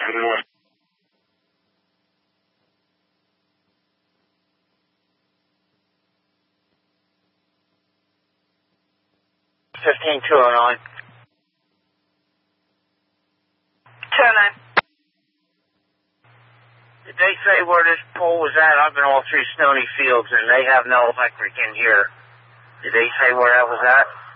$15,209. 209. Did they say where this pole was at? I've been all through Stony Fields, and they have no electric in here. Did they say where that was at?